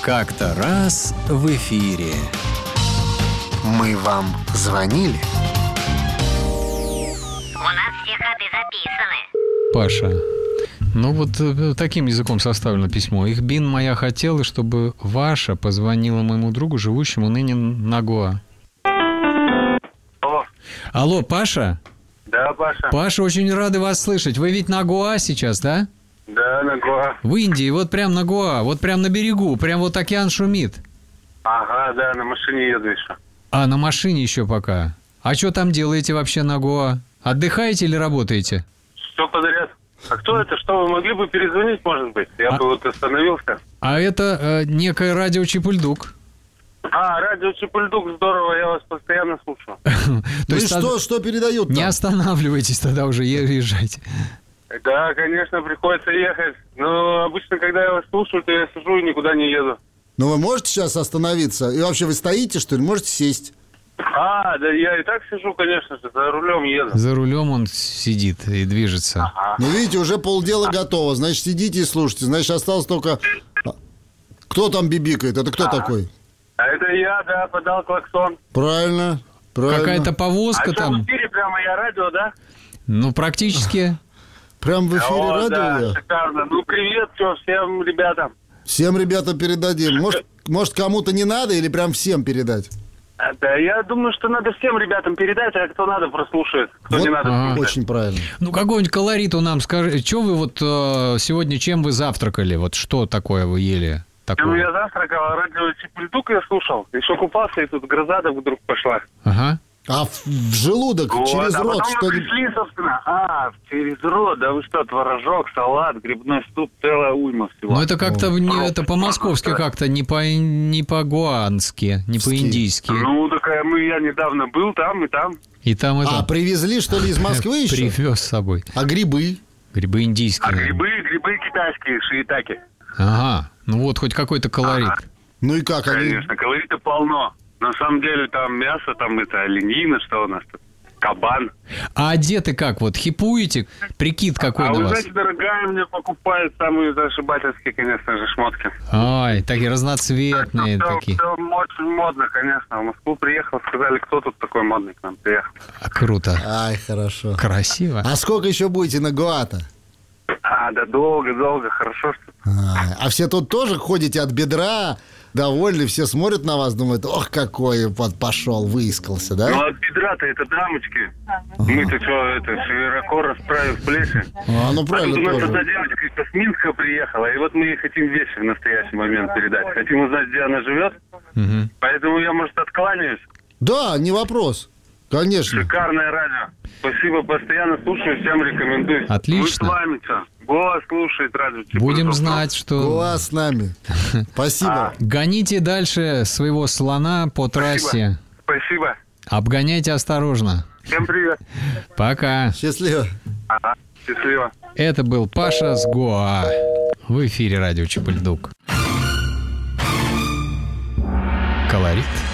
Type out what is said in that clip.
Как-то раз в эфире. Мы вам звонили? У нас все ходы записаны. Паша, ну вот таким языком составлено письмо. Ихбин моя хотела, чтобы ваша позвонила моему другу, живущему ныне на Гоа. Алло, Паша? Да, Паша. Паша, очень рады вас слышать. Вы ведь на Гоа сейчас, да? Да, на Гоа. В Индии, вот прям на Гоа, вот прям на берегу, прям вот океан шумит. Ага, да, на машине еду еще. А, на машине еще пока. А что там делаете вообще на Гоа? Отдыхаете или работаете? Все подряд. А кто это? Что, вы могли бы перезвонить, может быть? Я бы вот остановился. А это некое радио Чепульдук. А, радио Чепульдук, здорово, я вас постоянно слушаю. То есть что передают там? не останавливайтесь тогда уже, езжайте. Да, конечно, приходится ехать. Но обычно, когда я вас слушаю, то я сижу и никуда не еду. Ну, вы можете сейчас остановиться? И вообще, вы стоите, что ли? Можете сесть? А, да я и так сижу, конечно же, за рулем еду. За рулем он сидит и движется. Ну, видите, уже полдела готово. Значит, сидите и слушайте. Значит, осталось только... Кто там бибикает? Это кто такой? А это я, да, подал клаксон. Правильно. Какая-то повозка А что, там. в эфире прямо я радио, да? Ну, практически. Прям в эфире О, радио да, я? шикарно. Ну, привет, всем ребятам. Всем ребятам передадим. Может, кому-то не надо или прям всем передать? Да, я думаю, что надо всем ребятам передать, а кто надо, прослушает. Кто не надо, слушает. Очень правильно. Ну, какой-нибудь колориту нам скажи. Что вы вот сегодня, чем вы завтракали? Вот что такое вы ели? Ну, я завтракал, радио Чепульдук я слушал. Еще купался, и тут гроза вдруг пошла. Ага. А в желудок, Вот, через а рот потом мы что-нибудь? пришли, собственно, через рот, да вы что, творожок, салат, грибной суп, целая уйма всего. Ну, это как-то это по-московски как-то, не по-гуански, не по-индийски. Ну, такая я недавно был там и там. И там это... А, привезли, что ли, из Москвы еще? Привез с собой. А грибы? Грибы индийские. А грибы китайские, шиитаки. Ага, ну вот хоть какой-то колорит. Ага. Ну и как они? Конечно, колорита полно. На самом деле там мясо, там это оленина, что у нас тут? Кабан. А одеты как? Вот хипуете? Прикид какой на вы вас? знаете, дорогая мне покупает самые зашибательские, конечно же, шмотки. Ой, такие разноцветные такие. Все очень модно, конечно. В Москву приехал, сказали, кто тут такой модный к нам приехал. Круто. Ай, хорошо. Красиво. А сколько еще будете на Гоа-то? Да долго, хорошо, что... А все тут тоже ходите от бедра, довольны, все смотрят на вас, думают, ох, какой вот пошел, выискался, да? Ну, от бедра-то это дамочки. Мы-то что, широко расправив плечи. Ну, правильно, а тут у нас тоже. одна девочка из Минска приехала, и вот мы ей хотим вещи в настоящий момент передать. Хотим узнать, где она живет. Угу. Поэтому я, может, откланяюсь. Да, не вопрос. Конечно. Шикарное радио. Спасибо, постоянно слушаю, всем рекомендую. Отлично. Мы с вами, что? Голос слушает радио. Будем знать, что... Гоа с нами. Спасибо. Гоните дальше своего слона по трассе. Спасибо. Обгоняйте осторожно. Всем привет. Пока. Счастливо. Ага, счастливо. Это был Паша с Гоа. В эфире радио Чепульдук. Колорит.